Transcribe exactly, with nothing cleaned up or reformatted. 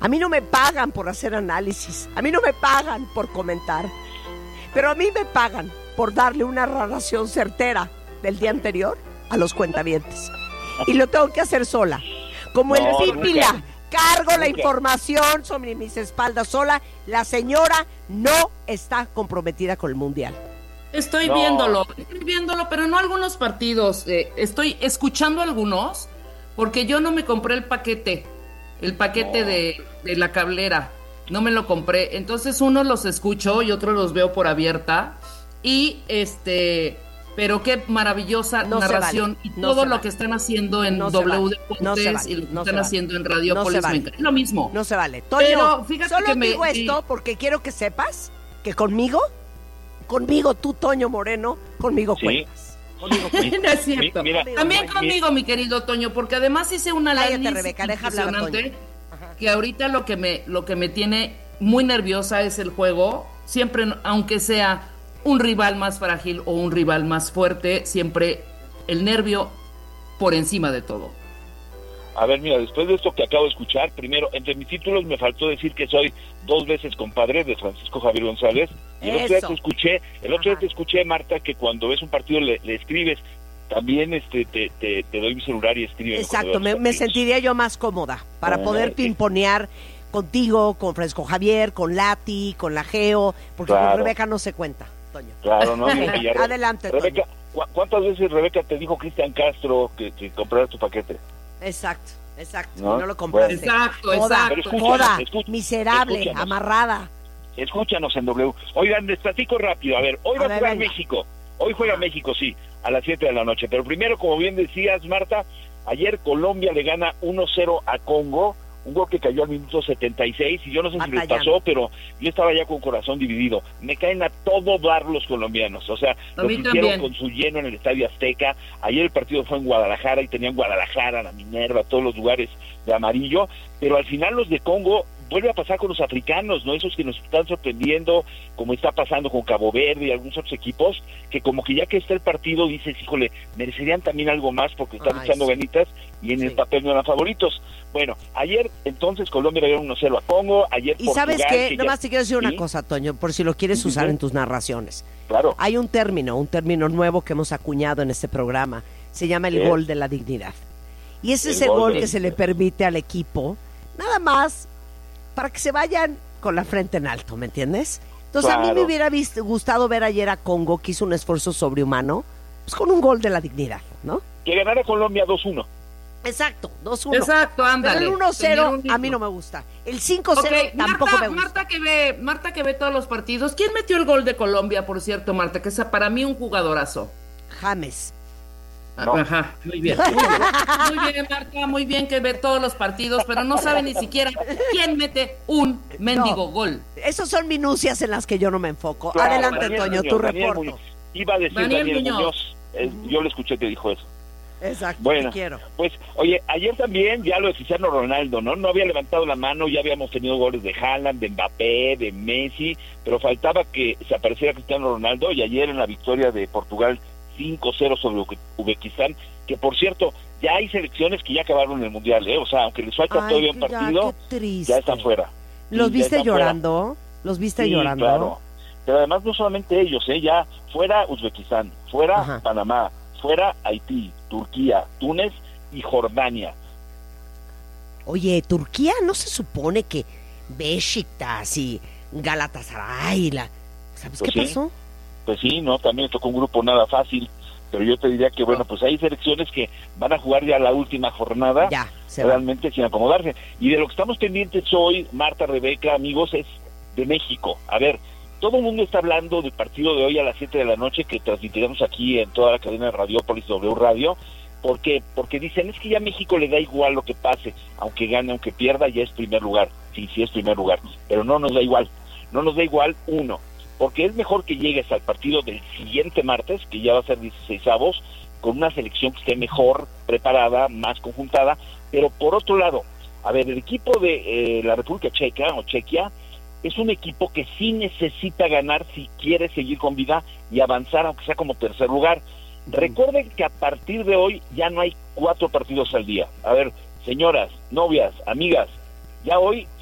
A mí no me pagan por hacer análisis, a mí no me pagan por comentar, pero a mí me pagan por darle una narración certera del día anterior a los cuentavientes. Y lo tengo que hacer sola, como no, el Pípila. Nunca. Cargo la información sobre mis espaldas sola. La señora no está comprometida con el Mundial. Estoy no. viéndolo, estoy viéndolo, pero no algunos partidos. Eh, estoy escuchando algunos, porque yo no me compré el paquete, el paquete no. de, de la cablera. No me lo compré. Entonces unos los escucho y otros los veo por abierta. Y este... Pero qué maravillosa no narración vale, y no todo lo vale. que están haciendo en no W Deportes no vale, y lo que no están haciendo vale. en Radiopolis. No vale. Es lo mismo. No se vale. Toño, pero fíjate solo que digo me, esto porque quiero que sepas que conmigo, conmigo tú, Toño Moreno, conmigo sí. cuentas. Conmigo cuentas. No es cierto. Mira, mira, También mira, conmigo, mira. mi querido Toño, porque además hice una Cállate, Rebeca, deja hablar a Toño. Que ahorita lo que me lo que me tiene muy nerviosa es el juego. Siempre, aunque sea un rival más frágil o un rival más fuerte, siempre el nervio por encima de todo. A ver, mira, después de esto que acabo de escuchar, primero, entre mis títulos me faltó decir que soy dos veces compadre de Francisco Javier González. Y el otro día te escuché, el otro día te escuché, Marta, que cuando ves un partido le, le escribes. También este te, te, te doy mi celular y escribe. Exacto, me, me sentiría yo más cómoda para ah, poder pimponear contigo, con Francisco Javier, con Lati, con la Geo, porque claro. con Rebeca no se cuenta. Toño. Claro, ¿no? Ya, Adelante, Rebeca, ¿cu- ¿cuántas veces Rebeca te dijo Cristian Castro que, que compraras tu paquete? Exacto, exacto, no, no lo compraste. Bueno. Exacto, Joda, exacto. Joda, miserable, escúchanos. Amarrada. Escúchanos en W. Oigan, les platico rápido. A ver, hoy a va a jugar venga. México. Hoy juega México, sí, a las siete de la noche. Pero primero, como bien decías, Marta, ayer Colombia le gana uno cero a Congo. Un gol que cayó al minuto setenta y seis, y yo no sé Batallando. si les pasó, pero yo estaba ya con corazón dividido. Me caen a todo dar los colombianos, o sea, lo que hicieron con su lleno en el Estadio Azteca. Ayer el partido fue en Guadalajara y tenían Guadalajara, la Minerva, todos los lugares de amarillo, pero al final los de Congo vuelve a pasar con los africanos, ¿no? Esos que nos están sorprendiendo, como está pasando con Cabo Verde y algunos otros equipos, que como que ya que está el partido dices, híjole, merecerían también algo más porque están Ay, echando sí. ganitas y en sí. el papel no eran favoritos. Bueno, ayer entonces Colombia le dio uno cero a Congo, ayer y Portugal... ¿sabes qué? Que Nomás ya... te quiero decir ¿Sí? una cosa, Toño, por si lo quieres ¿Sí? usar en tus narraciones. Claro. Hay un término, un término nuevo que hemos acuñado en este programa, se llama el ¿Qué? gol de la dignidad. Y es el ese gol, gol que se le permite al equipo, nada más, para que se vayan con la frente en alto, ¿me entiendes? Entonces claro. a mí me hubiera visto, gustado ver ayer a Congo, que hizo un esfuerzo sobrehumano, pues con un gol de la dignidad, ¿no? Que ganara Colombia dos uno. Exacto, dos uno. Exacto, ándale. Pero el uno cero a mí no me gusta. El cinco cero okay, tampoco Marta, me gusta. Marta que ve, Marta que ve todos los partidos. ¿Quién metió el gol de Colombia, por cierto, Marta? Que es para mí un jugadorazo. James. No. Ajá, muy bien. Muy bien, Marta, muy bien que ve todos los partidos, pero no sabe ni siquiera quién mete un mendigo no, gol. Esos son minucias en las que yo no me enfoco. Claro, Adelante, Daniel Toño, Muñoz, tu Daniel reporto. Muñoz. Iba a decir Daniel, Daniel Muñoz. Muñoz. Eh, yo le escuché que dijo eso. Exacto, bueno, te quiero. Pues, oye, ayer también ya lo de Cristiano Ronaldo, ¿no? No había levantado la mano, ya habíamos tenido goles de Haaland, de Mbappé, de Messi, pero faltaba que se apareciera Cristiano Ronaldo, y ayer en la victoria de Portugal cinco cero sobre Uzbekistán, que por cierto, ya hay selecciones que ya acabaron en el Mundial, ¿eh? O sea, aunque les falta Ay, todavía un partido, ya, ya están fuera. ¿Los sí, viste llorando? Fuera. ¿Los viste sí, llorando? Claro. Pero además no solamente ellos, ¿eh? Ya fuera Uzbekistán, fuera Ajá. Panamá, fuera Haití, Turquía, Túnez y Jordania. Oye, Turquía no se supone que Beşiktaş y Galatasaray, la... ¿sabes pues qué sí. pasó? Pues sí, no, también tocó un grupo nada fácil, pero yo te diría que bueno, pues hay selecciones que van a jugar ya la última jornada, ya, realmente va. sin acomodarse. Y de lo que estamos pendientes hoy, Marta, Rebeca, amigos, es de México. A ver, todo el mundo está hablando del partido de hoy a las siete de la noche que transmitiremos aquí en toda la cadena de Radiopolis W Radio. ¿Por qué? Porque dicen, es que ya a México le da igual lo que pase, aunque gane, aunque pierda, ya es primer lugar. Sí, sí es primer lugar, pero no nos da igual. No nos da igual, uno, porque es mejor que llegues al partido del siguiente martes, que ya va a ser dieciseisavos, con una selección que esté mejor preparada, más conjuntada, pero por otro lado, a ver, el equipo de eh, la República Checa o Chequia es un equipo que sí necesita ganar si quiere seguir con vida y avanzar, aunque sea como tercer lugar. Recuerden que a partir de hoy ya no hay cuatro partidos al día. A ver, señoras, novias, amigas, ya hoy